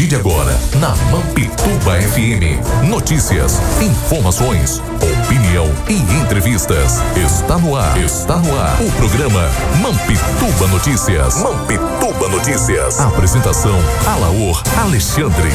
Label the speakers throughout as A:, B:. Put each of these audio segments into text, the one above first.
A: partir de agora, na Mampituba FM, notícias, informações, opinião e entrevistas. Está no ar, o programa Mampituba Notícias. Mampituba Notícias. Apresentação, Alaor Alexandre.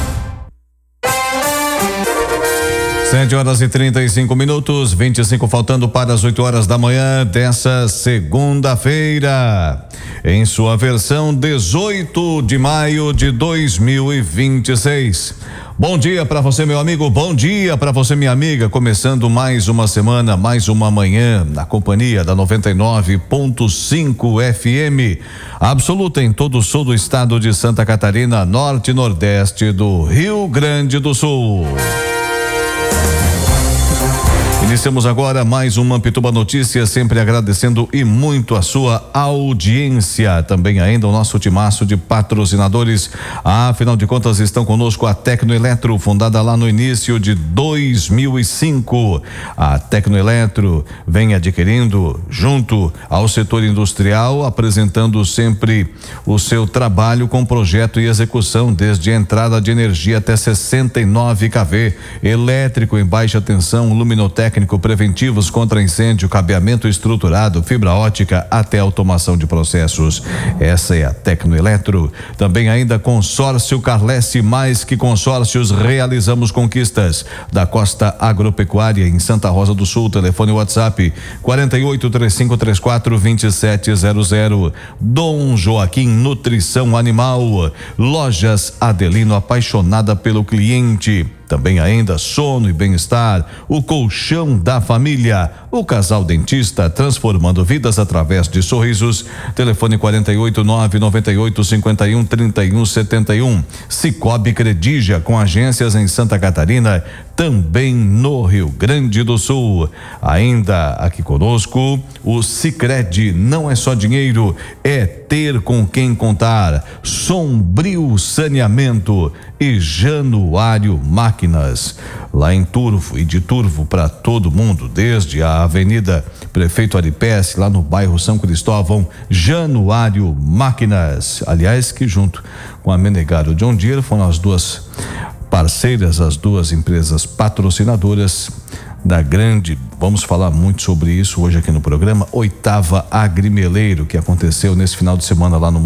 B: 7h35, 25 faltando para as 8 horas da manhã dessa segunda-feira, em sua versão 18 de maio de 2026. Bom dia para você, meu amigo, bom dia para você, minha amiga, começando mais uma semana, mais uma manhã, na companhia da 99.5 FM, absoluta em todo o sul do estado de Santa Catarina, norte e nordeste do Rio Grande do Sul. Iniciamos agora mais uma Mampituba Notícias, sempre agradecendo e muito a sua audiência. Também ainda o nosso timaço de patrocinadores. Afinal de contas, estão conosco a Tecnoeletro, fundada lá no início de 2005. A Tecnoeletro vem adquirindo junto ao setor industrial, apresentando sempre o seu trabalho com projeto e execução, desde a entrada de energia até 69 kV, elétrico em baixa tensão, luminotécnico, preventivos contra incêndio, cabeamento estruturado, fibra ótica até automação de processos. Essa é a Tecnoeletro. Também ainda consórcio Carlesse, mais que consórcios, realizamos conquistas. Da Costa Agropecuária em Santa Rosa do Sul, telefone WhatsApp 4835342700. Dom Joaquim Nutrição Animal, Lojas Adelino, apaixonada pelo cliente. Também ainda Sono e Bem-Estar, o colchão da família, o Casal Dentista, transformando vidas através de sorrisos. Telefone 48998513171. Cicobi Credija, com agências em Santa Catarina, também no Rio Grande do Sul. Ainda aqui conosco, o Sicredi, não é só dinheiro, é ter com quem contar. Sombrio Saneamento e Januário Máquinas, lá em Turvo e de Turvo para todo mundo, desde a Avenida Prefeito Aripes, lá no bairro São Cristóvão, Januário Máquinas. Aliás, que junto com a Menegaro John Deere foram as duas parceiras, as duas empresas patrocinadoras da grande, vamos falar muito sobre isso hoje aqui no programa, 8ª Agrimeleiro, que aconteceu nesse final de semana lá no